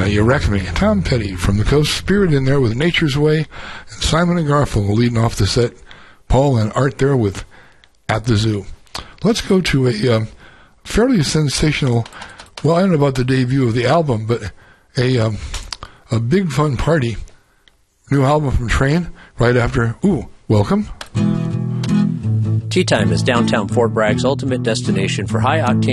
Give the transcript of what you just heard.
You Wreck Me. Tom Petty from the Coast, Spirit in there with Nature's Way, and Simon and Garfunkel leading off the set. Paul and Art there with At the Zoo. Let's go to a fairly sensational, well, I don't know about the debut of the album, but a big fun party. New album from Train right after, welcome. Tea Time is downtown Fort Bragg's ultimate destination for high-octane